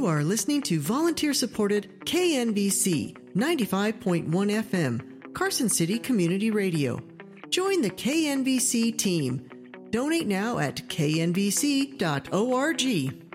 You are listening to volunteer-supported KNVC 95.1 FM, Carson City Community Radio. Join the KNVC team. Donate now at knvc.org.